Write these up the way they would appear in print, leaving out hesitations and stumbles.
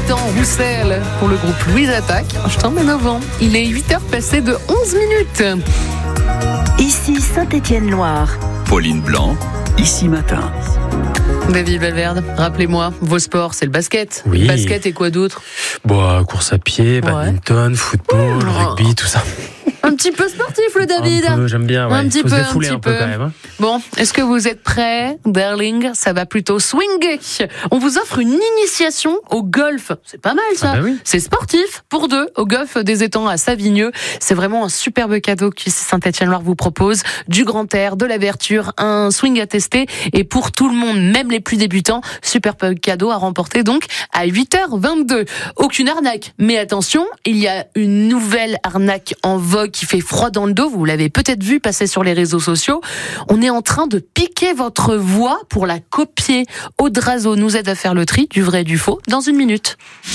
Nathan Roussel pour le groupe Louise Attaque. Je t'emmène au vent. Il est 8h passé de 11 minutes. Ici Saint-Étienne-Loire. Pauline Blanc, Ici Matin. David Valverde, rappelez-moi, vos sports, c'est le basket. Oui. Basket et quoi d'autre? Bon, course à pied, badminton, football, rugby, tout ça. Un petit peu sportif, le David. Un peu, j'aime bien, ouais. Un petit Faut peu, se défouler un petit peu quand même. Hein. Bon, est-ce que vous êtes prêts, darling? Ça va plutôt swinguer. On vous offre une initiation au golf. C'est pas mal, ça. Ah bah oui. C'est sportif, pour deux, au golf des étangs à Savigneux. C'est vraiment un superbe cadeau que Saint-Étienne-Loire vous propose. Du grand air, de la verdure, un swing à tester. Et pour tout le monde, même les plus débutants, superbe cadeau à remporter donc à 8h22. Aucune arnaque. Mais attention, il y a une nouvelle arnaque en vogue qui fait froid dans le dos. Vous l'avez peut-être vu passer sur les réseaux sociaux. On est en train de piquer votre voix pour la copier. Audrazo nous aide à faire le tri du vrai et du faux dans une minute.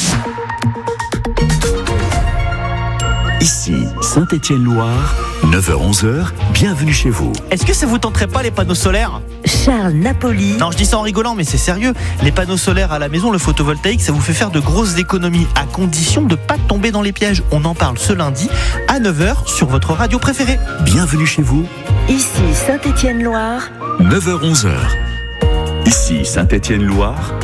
Ici Saint-Étienne-Loire, 9h-11h, bienvenue chez vous. Est-ce que ça vous tenterait pas les panneaux solaires ? Charles Napoli. Non, je dis ça en rigolant, mais c'est sérieux. Les panneaux solaires à la maison, le photovoltaïque, ça vous fait faire de grosses économies à condition de pas tomber dans les pièges. On en parle ce lundi à 9h sur votre radio préférée. Bienvenue chez vous, Ici Saint-Étienne-Loire. 9h-11h. Ici Saint-Étienne-Loire,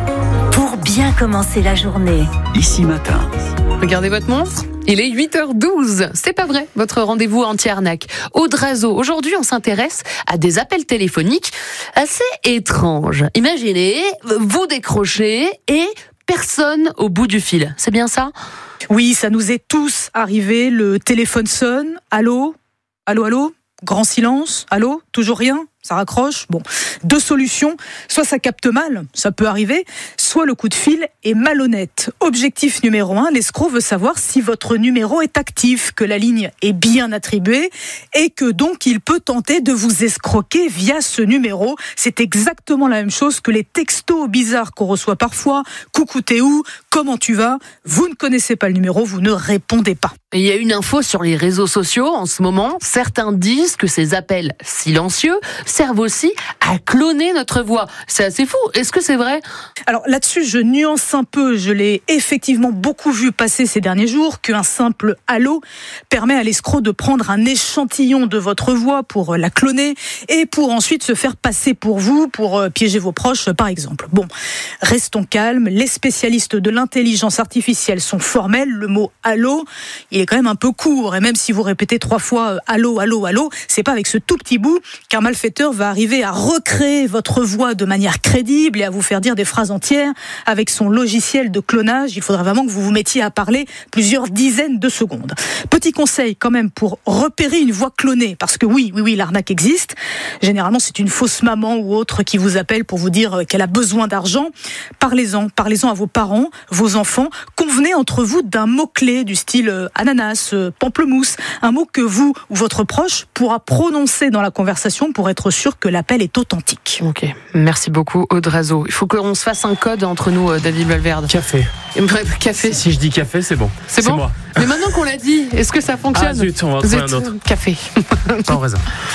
Pour bien commencer la journée. Ici Matin. Regardez votre montre. Il est 8h12. C'est pas vrai, votre rendez-vous anti-arnaque. Audrazo, aujourd'hui, on s'intéresse à des appels téléphoniques assez étranges. Imaginez, vous décrochez et personne au bout du fil. C'est bien ça ? Oui, ça nous est tous arrivé. Le téléphone sonne. Allô ? Allô, allô ? Grand silence. Allô ? Toujours rien ? Ça raccroche. Bon, deux solutions. Soit ça capte mal, ça peut arriver, soit le coup de fil est malhonnête. Objectif numéro 1, l'escroc veut savoir si votre numéro est actif, que la ligne est bien attribuée et que donc il peut tenter de vous escroquer via ce numéro. C'est exactement la même chose que les textos bizarres qu'on reçoit parfois. Coucou, t'es où ? Comment tu vas ? Vous ne connaissez pas le numéro, vous ne répondez pas. Il y a une info sur les réseaux sociaux en ce moment. Certains disent que ces appels silencieux servent aussi à cloner notre voix. C'est assez fou. Est-ce que c'est vrai ? Alors là-dessus, je nuance un peu. Je l'ai effectivement beaucoup vu passer ces derniers jours qu'un simple allô permet à l'escroc de prendre un échantillon de votre voix pour la cloner et pour ensuite se faire passer pour vous, pour piéger vos proches, par exemple. Bon, restons calmes. Les spécialistes de l'intelligence artificielle sont formels. Le mot allô, il est quand même un peu court. Et même si vous répétez 3 fois allô, allô, allô, c'est pas avec ce tout petit bout qu'un malfaiteur va arriver à recréer votre voix de manière crédible et à vous faire dire des phrases entières avec son logiciel de clonage. Il faudra vraiment que vous vous mettiez à parler plusieurs dizaines de secondes. Petit conseil quand même pour repérer une voix clonée, parce que oui, l'arnaque existe. Généralement, c'est une fausse maman ou autre qui vous appelle pour vous dire qu'elle a besoin d'argent. Parlez-en à vos parents, vos enfants. Convenez entre vous d'un mot-clé du style ananas, pamplemousse, un mot que vous ou votre proche pourra prononcer dans la conversation pour être sûr que l'appel est authentique. Ok, merci beaucoup Audrazo. Il faut qu'on se fasse un code entre nous, David Valverde. Café. Café. Si je dis café, c'est bon. C'est bon. moi. Mais maintenant qu'on l'a dit, est-ce que ça fonctionne ? Ah zut, on va trouver un autre. Café. Sans raisin.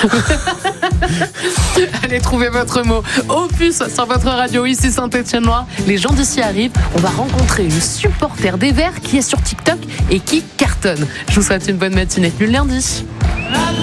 Allez, trouvez votre mot. Opus sur votre radio, ici Saint-Étienne-Loire. Les gens d'ici arrivent. On va rencontrer une supporter des Verts qui est sur TikTok et qui cartonne. Je vous souhaite une bonne matinée. Le lundi.